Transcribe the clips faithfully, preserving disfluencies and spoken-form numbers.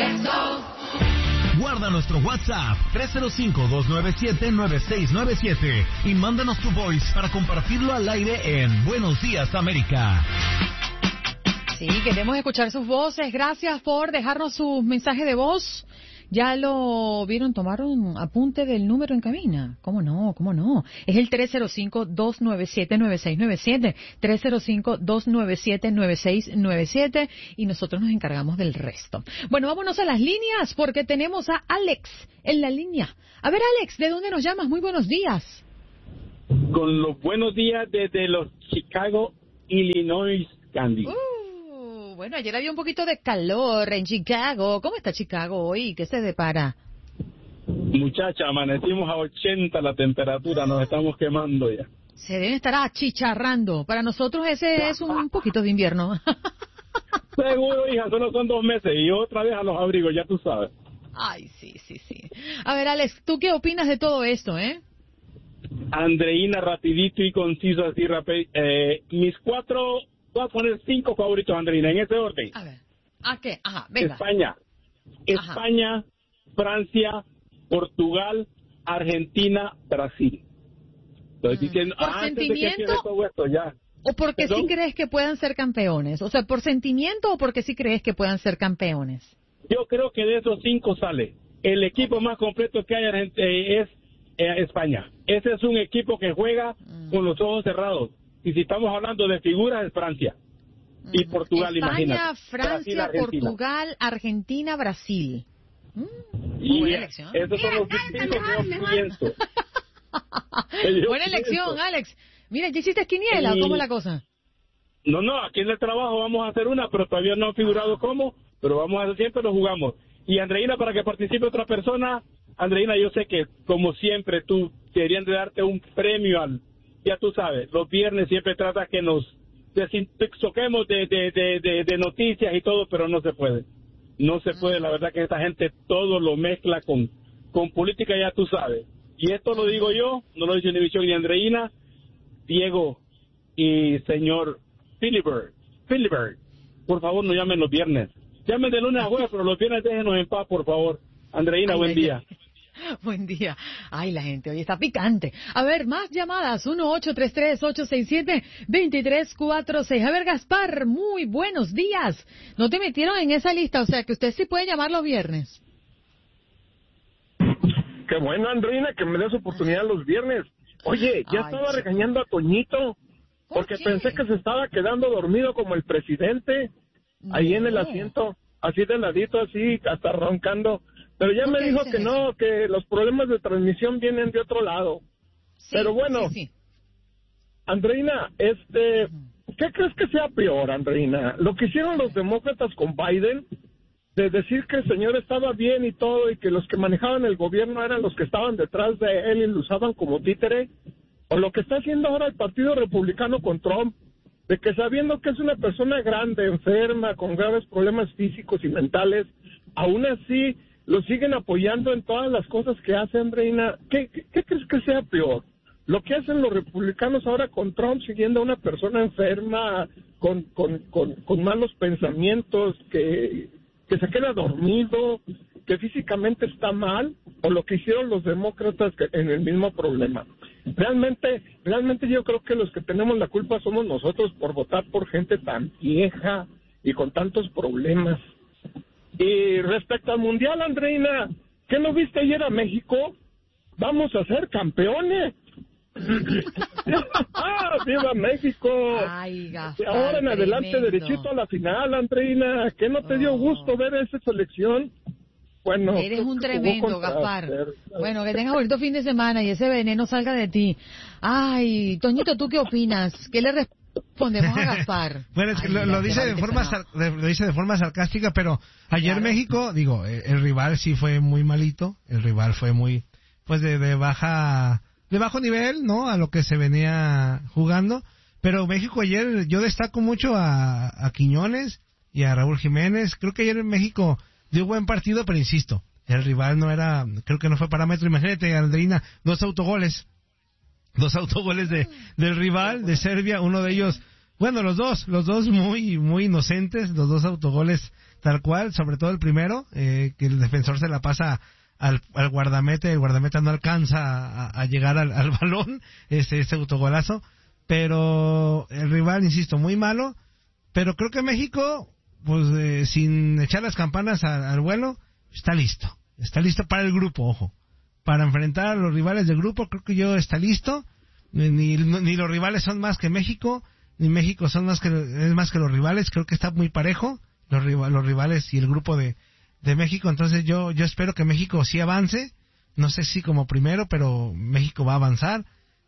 Guarda nuestro WhatsApp tres cero cinco, dos nueve siete, nueve seis nueve siete y mándanos tu voice para compartirlo al aire en Buenos Días América. Sí, queremos escuchar sus voces. Gracias por dejarnos sus mensajes de voz. Ya lo vieron, tomaron apunte del número en cabina. ¿Cómo no? ¿Cómo no? Es el tres cero cinco, dos nueve siete, nueve seis nueve siete. tres cero cinco, dos nueve siete, nueve seis nueve siete. Y nosotros nos encargamos del resto. Bueno, vámonos a las líneas porque tenemos a Alex en la línea. A ver, Alex, ¿de dónde nos llamas? Muy buenos días. Con los buenos días desde los Chicago, Illinois, Candy. Uh. Bueno, ayer había un poquito de calor en Chicago. ¿Cómo está Chicago hoy? ¿Qué se depara? Muchacha, amanecimos a ochenta la temperatura, nos estamos quemando ya. Se deben estar achicharrando. Para nosotros ese es un poquito de invierno. Seguro, hija, solo son dos meses y otra vez a los abrigos, ya tú sabes. Ay, sí, sí, sí. A ver, Alex, ¿tú qué opinas de todo esto, eh? Andreina, rapidito y conciso, así rápido. Eh, mis cuatro... Voy a poner cinco favoritos, Andreina, en ese orden. A ver, ¿a qué? Ajá, venga. España, España, Ajá. Francia, Portugal, Argentina, Brasil. Estoy diciendo, ¿por ah, sentimiento todo esto, ya. o porque ¿Perdón? sí crees que puedan ser campeones? O sea, ¿por sentimiento o porque sí crees que puedan ser campeones? Yo creo que de esos cinco sale. El equipo más completo que hay es eh, España. Ese es un equipo que juega mm. con los ojos cerrados. Y si estamos hablando de figuras, es Francia. Y Portugal, España, imagínate. Francia, Brasil, Portugal, Argentina, Brasil. Mm, y buena elección. Esos son los cinco que yo pienso. Buena elección, Alex. Mira, ¿ya hiciste quiniela y... o cómo es la cosa? No, no, aquí en el trabajo vamos a hacer una, pero todavía no ha figurado cómo, pero vamos a hacer, siempre lo jugamos. Y Andreina, para que participe otra persona, Andreina, yo sé que, como siempre, tú deberían de darte un premio al... Ya tú sabes, los viernes siempre trata que nos desintoxiquemos de, de, de, de, de noticias y todo, pero no se puede. No se puede, la verdad que esta gente todo lo mezcla con, con política, ya tú sabes. Y esto lo digo yo, no lo dice Univision ni Andreina, Diego y señor Philibert. Philibert, por favor no llamen los viernes. Llamen de lunes a jueves, pero los viernes déjenos en paz, por favor. Andreina, ay, buen ay, día. Ay. Buen día. Ay, la gente hoy está picante. A ver, más llamadas. uno ocho tres tres, ocho seis siete, dos tres cuatro seis. A ver, Gaspar, muy buenos días. No te metieron en esa lista, o sea que usted sí puede llamar los viernes. Qué bueno, Andreina, que me des oportunidad los viernes. Oye, ya Ay, estaba chico. regañando a Toñito porque ¿Por pensé que se estaba quedando dormido como el presidente no. ahí en el asiento, así de ladito, así, hasta roncando. Pero ya me dijo que no, eso? que los problemas de transmisión vienen de otro lado. Sí, Pero bueno, sí, sí. Andreina, este, ¿qué crees que sea peor, Andreina? Lo que hicieron los demócratas con Biden, de decir que el señor estaba bien y todo, y que los que manejaban el gobierno eran los que estaban detrás de él y lo usaban como títere, o lo que está haciendo ahora el Partido Republicano con Trump, de que sabiendo que es una persona grande, enferma, con graves problemas físicos y mentales, aún así lo siguen apoyando en todas las cosas que hace, Andreina. ¿Qué, qué, qué crees que sea peor? Lo que hacen los republicanos ahora con Trump, siguiendo a una persona enferma, con, con, con, con malos pensamientos, que, que se queda dormido, que físicamente está mal, o lo que hicieron los demócratas en el mismo problema. Realmente, realmente yo creo que los que tenemos la culpa somos nosotros por votar por gente tan vieja y con tantos problemas. Y respecto al Mundial, Andreina, ¿qué no viste ayer a México? Vamos a ser campeones. ¡Ah, viva México! Ay, Gaspar, ahora en adelante, tremendo. derechito a la final, Andreina. ¿Qué no te dio gusto ver esa selección? Bueno, eres un tremendo, Gaspar. Bueno, que tengas bonito fin de semana y ese veneno salga de ti. Ay, Toñito, ¿tú qué opinas? ¿Qué le respondemos a Gaspar? Bueno, es que Ay, lo, lo, dice de forma sar, lo dice de forma sarcástica, pero ayer claro. México, digo, el, el rival sí fue muy malito, el rival fue muy, pues de, de baja, de bajo nivel, ¿no? A lo que se venía jugando, pero México ayer, yo destaco mucho a, a Quiñones y a Raúl Jiménez. Creo que ayer en México dio buen partido, pero insisto, el rival no era, creo que no fue parámetro. Imagínate, Andreina, dos autogoles, dos autogoles de del rival, de Serbia, uno de ellos, bueno, los dos, los dos muy muy inocentes, los dos autogoles tal cual, sobre todo el primero, eh, que el defensor se la pasa al, al guardameta, el guardameta no alcanza a, a llegar al, al balón, ese, ese autogolazo, pero el rival, insisto, muy malo, pero creo que México, pues eh, sin echar las campanas al, al vuelo, está listo, está listo para el grupo, ojo, para enfrentar a los rivales del grupo, creo que yo está listo, ni, ni los rivales son más que México, ni México son más que es más que los rivales, creo que está muy parejo, los, los rivales y el grupo de, de México, entonces yo yo espero que México sí avance, no sé si como primero, pero México va a avanzar,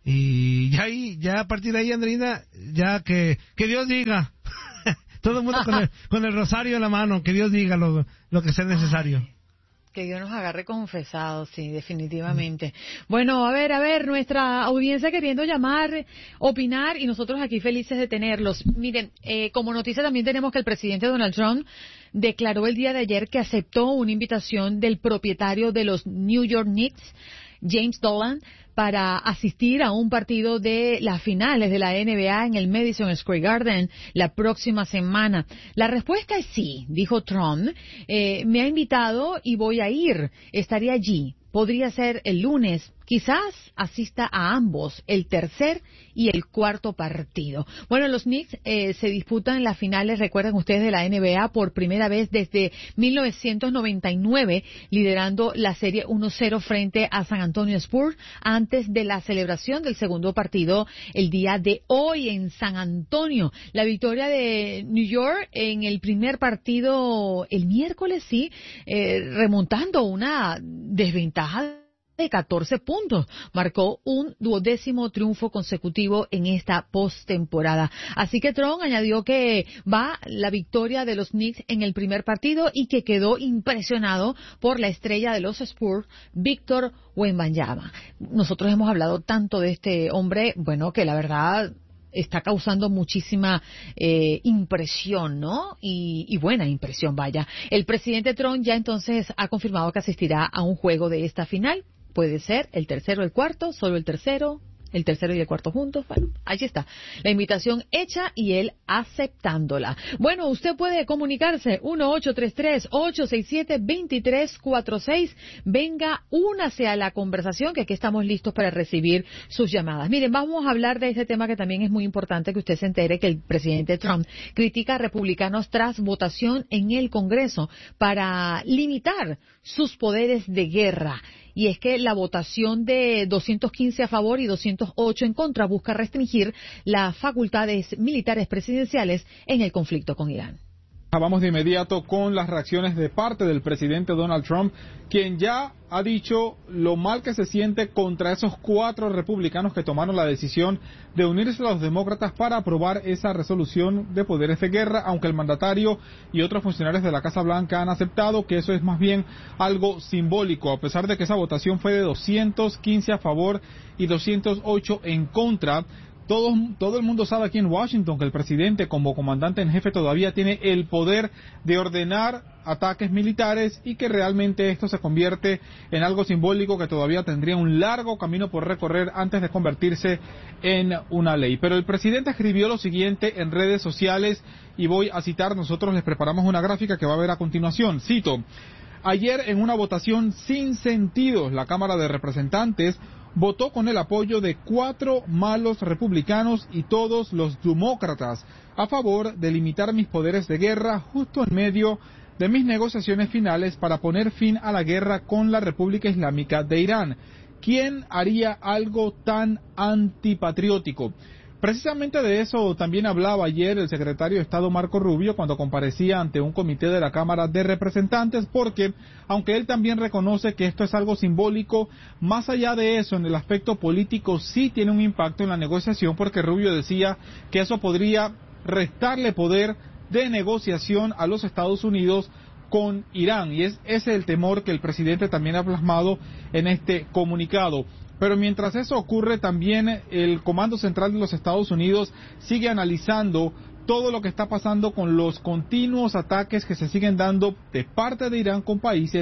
y ya ahí, ya a partir de ahí, Andreina, ya que, que Dios diga, todo el mundo con el, con el rosario en la mano, que Dios diga lo, lo que sea necesario. Ay, que Dios nos agarre confesados, sí, definitivamente. Bueno, a ver, a ver, nuestra audiencia queriendo llamar, opinar, y nosotros aquí felices de tenerlos. Miren, eh, como noticia también tenemos que el presidente Donald Trump declaró el día de ayer que aceptó una invitación del propietario de los New York Knicks, James Dolan, para asistir a un partido de las finales de la N B A en el Madison Square Garden la próxima semana. La respuesta es sí, dijo Trump. Eh, me ha invitado y voy a ir. Estaré allí. Podría ser el lunes. Quizás asista a ambos, el tercer y el cuarto partido. Bueno, los Knicks eh, se disputan las finales, recuerden ustedes, de la N B A por primera vez desde mil novecientos noventa y nueve, liderando la serie uno cero frente a San Antonio Spurs antes de la celebración del segundo partido el día de hoy en San Antonio. La victoria de New York en el primer partido el miércoles, sí, eh, remontando una desventaja de catorce puntos. Marcó un duodécimo triunfo consecutivo en esta postemporada. Así que Trump añadió que va la victoria de los Knicks en el primer partido y que quedó impresionado por la estrella de los Spurs, Víctor Wembanyama. Nosotros hemos hablado tanto de este hombre, bueno, que la verdad está causando muchísima eh, impresión, ¿no? Y, y buena impresión, vaya. El presidente Trump ya entonces ha confirmado que asistirá a un juego de esta final. Puede ser el tercero, el cuarto, solo el tercero, el tercero y el cuarto juntos. Bueno, allí está. La invitación hecha y él aceptándola. Bueno, usted puede comunicarse uno ocho tres tres, ocho seis siete, dos tres cuatro seis. Venga, únase a la conversación, que aquí estamos listos para recibir sus llamadas. Miren, vamos a hablar de este tema que también es muy importante que usted se entere, que el presidente Trump critica a republicanos tras votación en el Congreso para limitar sus poderes de guerra. Y es que la votación de doscientos quince a favor y doscientos ocho en contra busca restringir las facultades militares presidenciales en el conflicto con Irán. Vamos de inmediato con las reacciones de parte del presidente Donald Trump, quien ya ha dicho lo mal que se siente contra esos cuatro republicanos que tomaron la decisión de unirse a los demócratas para aprobar esa resolución de poderes de guerra, aunque el mandatario y otros funcionarios de la Casa Blanca han aceptado que eso es más bien algo simbólico, a pesar de que esa votación fue de doscientos quince a favor y doscientos ocho en contra. Todo, todo el mundo sabe aquí en Washington que el presidente, como comandante en jefe, todavía tiene el poder de ordenar ataques militares y que realmente esto se convierte en algo simbólico que todavía tendría un largo camino por recorrer antes de convertirse en una ley. Pero el presidente escribió lo siguiente en redes sociales y voy a citar, nosotros les preparamos una gráfica que va a ver a continuación. Cito: ayer en una votación sin sentido, la Cámara de Representantes votó con el apoyo de cuatro malos republicanos y todos los demócratas a favor de limitar mis poderes de guerra justo en medio de mis negociaciones finales para poner fin a la guerra con la República Islámica de Irán. ¿Quién haría algo tan antipatriótico? Precisamente de eso también hablaba ayer el secretario de Estado Marco Rubio cuando comparecía ante un comité de la Cámara de Representantes, porque aunque él también reconoce que esto es algo simbólico, más allá de eso, en el aspecto político sí tiene un impacto en la negociación, porque Rubio decía que eso podría restarle poder de negociación a los Estados Unidos con Irán, y es ese el temor que el presidente también ha plasmado en este comunicado. Pero mientras eso ocurre, también el Comando Central de los Estados Unidos sigue analizando todo lo que está pasando con los continuos ataques que se siguen dando de parte de Irán con países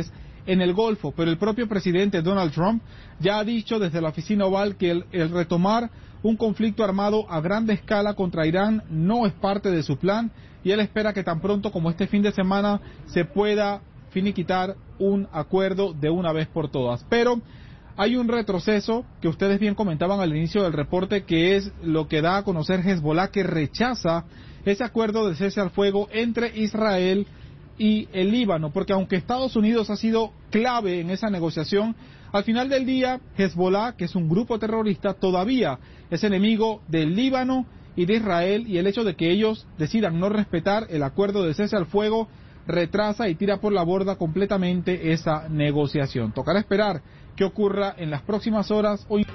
en el Golfo, pero el propio presidente Donald Trump ya ha dicho desde la oficina oval que el, el retomar un conflicto armado a gran escala contra Irán no es parte de su plan, y él espera que tan pronto como este fin de semana se pueda finiquitar un acuerdo de una vez por todas. Pero hay un retroceso que ustedes bien comentaban al inicio del reporte, que es lo que da a conocer Hezbollah, que rechaza ese acuerdo de cese al fuego entre Israel y el Líbano, porque aunque Estados Unidos ha sido clave en esa negociación, al final del día Hezbollah, que es un grupo terrorista, todavía es enemigo del Líbano y de Israel, y el hecho de que ellos decidan no respetar el acuerdo de cese al fuego retrasa y tira por la borda completamente esa negociación. Tocará esperar qué ocurra en las próximas horas. Hoy...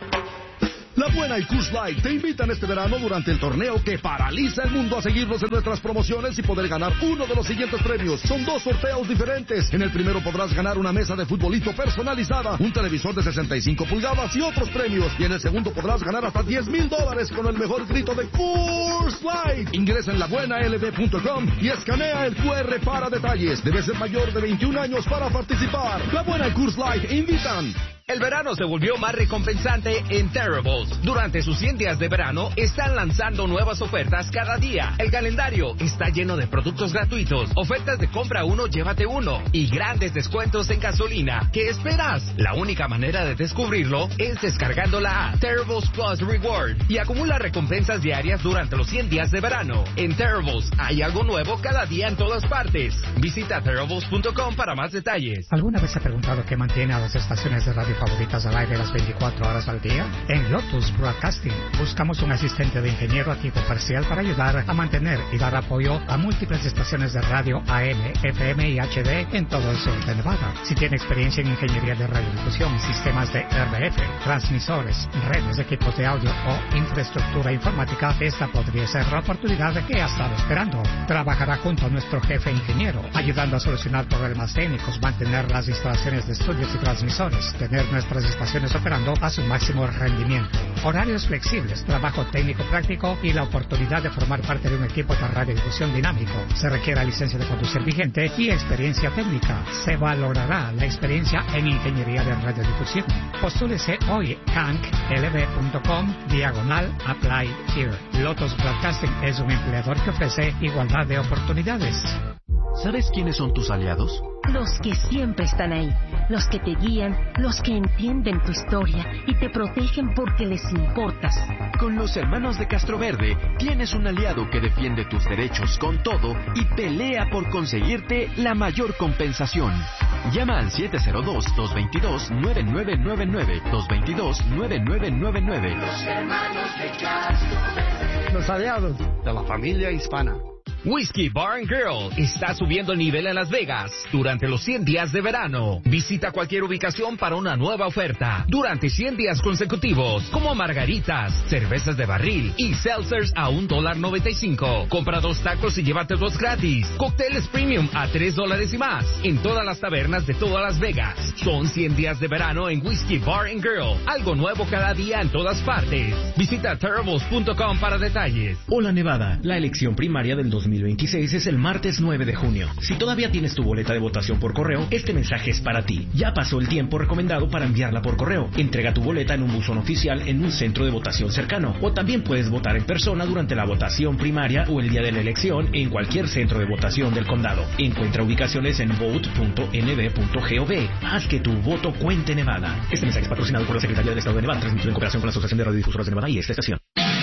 La Buena y Coors Light te invitan este verano durante el torneo que paraliza el mundo a seguirnos en nuestras promociones y poder ganar uno de los siguientes premios. Son dos sorteos diferentes. En el primero podrás ganar una mesa de futbolito personalizada, un televisor de sesenta y cinco pulgadas y otros premios. Y en el segundo podrás ganar hasta diez mil dólares con el mejor grito de Coors Light. Ingresa en la buena l b punto com y escanea el Q R para detalles. Debes ser mayor de veintiún años para participar. La Buena y Coors Light invitan. El verano se volvió más recompensante en Terribles. Durante sus cien días de verano, están lanzando nuevas ofertas cada día. El calendario está lleno de productos gratuitos, ofertas de compra uno, llévate uno, y grandes descuentos en gasolina. ¿Qué esperas? La única manera de descubrirlo es descargando la app Terribles Plus Reward y acumula recompensas diarias durante los cien días de verano. En Terribles hay algo nuevo cada día en todas partes. Visita terribles punto com para más detalles. ¿Alguna vez se ha preguntado qué mantiene a las estaciones de radio favoritas al aire las veinticuatro horas al día? En Lotus Broadcasting buscamos un asistente de ingeniero a tiempo parcial para ayudar a mantener y dar apoyo a múltiples estaciones de radio A M, F M y H D en todo el sur de Nevada. Si tiene experiencia en ingeniería de radiodifusión, sistemas de R F, transmisores, redes, equipos de audio o infraestructura informática, esta podría ser la oportunidad que ha estado esperando. Trabajará junto a nuestro jefe ingeniero, ayudando a solucionar problemas técnicos, mantener las instalaciones de estudios y transmisores, tener nuestras estaciones operando a su máximo rendimiento. Horarios flexibles, trabajo técnico práctico y la oportunidad de formar parte de un equipo de radiodifusión dinámico. Se requiere licencia de conducir vigente y experiencia técnica. Se valorará la experiencia en ingeniería de radiodifusión. Postúlese hoy canc l b punto com diagonal apply here. Lotus Broadcasting es un empleador que ofrece igualdad de oportunidades. ¿Sabes quiénes son tus aliados? Los que siempre están ahí, los que te guían, los que entienden tu historia y te protegen porque les importas. Con los hermanos de Castroverde tienes un aliado que defiende tus derechos con todo y pelea por conseguirte la mayor compensación. Llama al siete cero dos, dos dos dos, nueve nueve nueve nueve, dos dos dos, nueve nueve nueve nueve. Los hermanos de Castroverde. Los aliados de la familia hispana. Whiskey Bar and Grill está subiendo el nivel en Las Vegas durante los cien días de verano. Visita cualquier ubicación para una nueva oferta durante cien días consecutivos, como margaritas, cervezas de barril y seltzers a un dólar noventa y cinco. Compra dos tacos y llévate dos gratis. Cócteles premium a tres dólares y más en todas las tabernas de todas Las Vegas. Son cien días de verano en Whiskey Bar and Grill. Algo nuevo cada día en todas partes. Visita terribles punto com para detalles. Hola Nevada, la elección primaria del dos mil veintiséis es el martes nueve de junio. Si todavía tienes tu boleta de votación por correo, este mensaje es para ti. Ya pasó el tiempo recomendado para enviarla por correo. Entrega tu boleta en un buzón oficial en un centro de votación cercano. O también puedes votar en persona durante la votación primaria o el día de la elección en cualquier centro de votación del condado. Encuentra ubicaciones en vote punto n b punto gov. Haz que tu voto cuente, Nevada. Este mensaje es patrocinado por la Secretaría del Estado de Nevada, transmitido en cooperación con la Asociación de Radiodifusoras de Nevada y esta estación.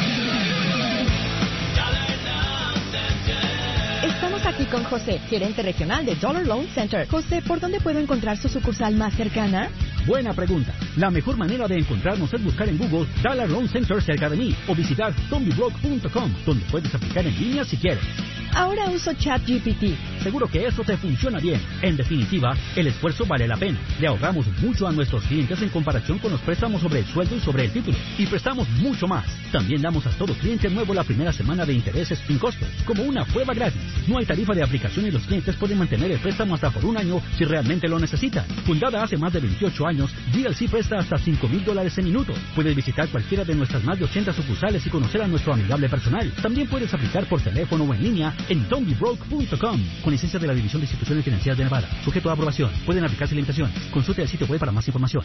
Aquí con José, gerente regional de Dollar Loan Center. José, ¿por dónde puedo encontrar su sucursal más cercana? Buena pregunta. La mejor manera de encontrarnos es buscar en Google Dollar Loan Center cerca de mí o visitar zombie blog punto com, donde puedes aplicar en línea si quieres. Ahora uso ChatGPT. Seguro que eso te funciona bien. En definitiva, el esfuerzo vale la pena. Le ahorramos mucho a nuestros clientes en comparación con los préstamos sobre el sueldo y sobre el título. Y prestamos mucho más. También damos a todo cliente nuevo la primera semana de intereses sin costo, como una prueba gratis. No hay tarifa de aplicación y los clientes pueden mantener el préstamo hasta por un año si realmente lo necesitan. Fundada hace más de veintiocho años, G L C presta hasta cinco mil dólares en minutos. Puedes visitar cualquiera de nuestras más de ochenta sucursales y conocer a nuestro amigable personal. También puedes aplicar por teléfono o en línea en tonbybroke punto com, con licencia de la División de Instituciones Financieras de Nevada. Sujeto a aprobación. Pueden aplicarse limitaciones. Consulte el sitio web para más información.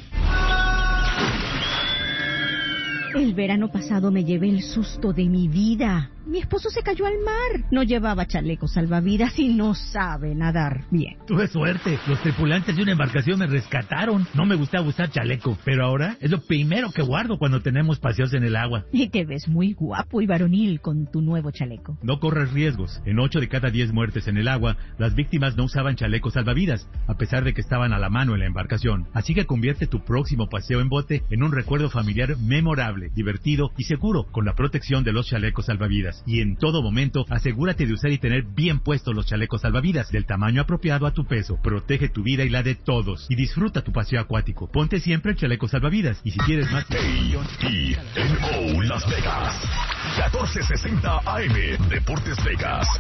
El verano pasado me llevé el susto de mi vida. Mi esposo se cayó al mar. No llevaba chaleco salvavidas y no sabe nadar bien. Tuve suerte. Los tripulantes de una embarcación me rescataron. No me gustaba usar chaleco, pero ahora es lo primero que guardo cuando tenemos paseos en el agua. Y te ves muy guapo y varonil con tu nuevo chaleco. No corres riesgos. En ocho de cada diez muertes en el agua, las víctimas no usaban chalecos salvavidas, a pesar de que estaban a la mano en la embarcación. Así que convierte tu próximo paseo en bote en un recuerdo familiar memorable, divertido y seguro con la protección de los chalecos salvavidas. Y en todo momento, asegúrate de usar y tener bien puestos los chalecos salvavidas del tamaño apropiado a tu peso. Protege tu vida y la de todos. Y disfruta tu paseo acuático. Ponte siempre el chaleco salvavidas. Y si quieres más... A T N O Las Vegas. catorce sesenta A M Deportes Vegas.